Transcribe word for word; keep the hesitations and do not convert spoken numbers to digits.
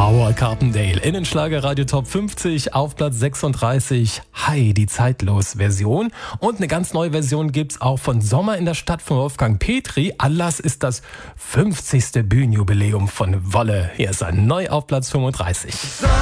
Howard Carpendale, Innenschlager Radio Top fünfzig auf Platz sechsunddreißig. Hi, die Zeitlos-Version. Und eine ganz neue Version gibt's auch von Sommer in der Stadt von Wolfgang Petri. Anlass ist das fünfzigste Bühnenjubiläum von Wolle. Hier ist er neu auf Platz fünfunddreißig.